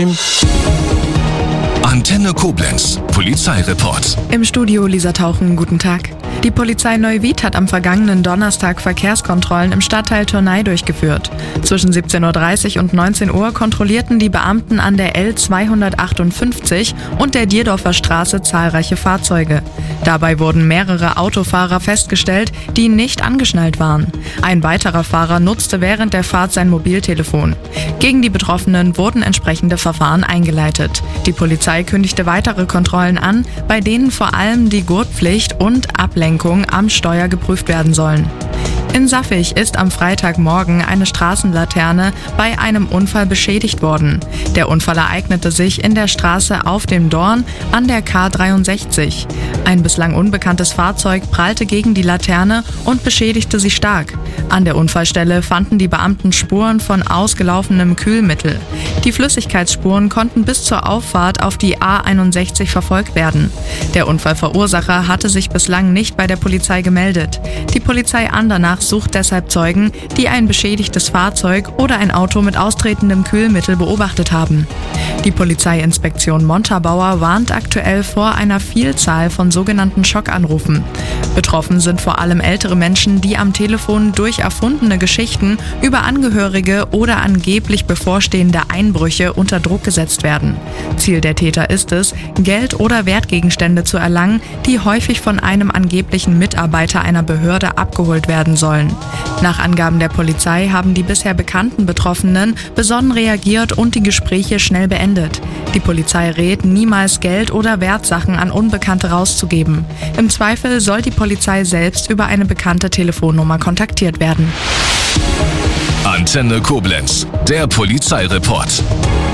Antenne Koblenz, Polizeireport. Im Studio Lisa Tauchen, guten Tag. Die Polizei Neuwied hat am vergangenen Donnerstag Verkehrskontrollen im Stadtteil Tournai durchgeführt. Zwischen 17:30 Uhr und 19 Uhr kontrollierten die Beamten an der L258 und der Dierdorfer Straße zahlreiche Fahrzeuge. Dabei wurden mehrere Autofahrer festgestellt, die nicht angeschnallt waren. Ein weiterer Fahrer nutzte während der Fahrt sein Mobiltelefon. Gegen die Betroffenen wurden entsprechende Verfahren eingeleitet. Die Polizei kündigte weitere Kontrollen an, bei denen vor allem die Gurtpflicht und Ablenkung am Steuer geprüft werden sollen. In Saffig ist am Freitagmorgen eine Straßenlaterne bei einem Unfall beschädigt worden. Der Unfall ereignete sich in der Straße Auf dem Dorn an der K63. Ein bislang unbekanntes Fahrzeug prallte gegen die Laterne und beschädigte sie stark. An der Unfallstelle fanden die Beamten Spuren von ausgelaufenem Kühlmittel. Die Flüssigkeitsspuren konnten bis zur Auffahrt auf die A61 verfolgt werden. Der Unfallverursacher hatte sich bislang nicht bei der Polizei gemeldet. Die Polizei Andernach sucht deshalb Zeugen, die ein beschädigtes Fahrzeug oder ein Auto mit austretendem Kühlmittel beobachtet haben. Die Polizeiinspektion Montabaur warnt aktuell vor einer Vielzahl von sogenannten Schockanrufen. Betroffen sind vor allem ältere Menschen, die am Telefon durch erfundene Geschichten über Angehörige oder angeblich bevorstehende Einbrüche unter Druck gesetzt werden. Ziel der Täter ist es, Geld oder Wertgegenstände zu erlangen, die häufig von einem angeblichen Mitarbeiter einer Behörde abgeholt werden sollen. Nach Angaben der Polizei haben die bisher bekannten Betroffenen besonnen reagiert und die Gespräche schnell beendet. Die Polizei rät, niemals Geld oder Wertsachen an Unbekannte rauszugeben. Im Zweifel soll die Polizei selbst über eine bekannte Telefonnummer kontaktiert werden. Antenne Koblenz, der Polizeireport.